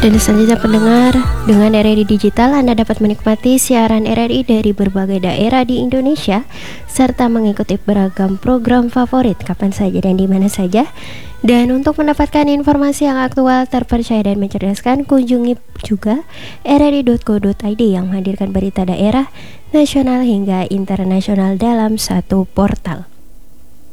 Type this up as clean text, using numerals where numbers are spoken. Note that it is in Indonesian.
Dan selanjutnya pendengar, dengan RRI Digital Anda dapat menikmati siaran RRI dari berbagai daerah di Indonesia serta mengikuti beragam program favorit kapan saja dan di mana saja. Dan untuk mendapatkan informasi yang aktual, terpercaya dan mencerdaskan, kunjungi juga rri.co.id yang menghadirkan berita daerah, nasional hingga internasional dalam satu portal.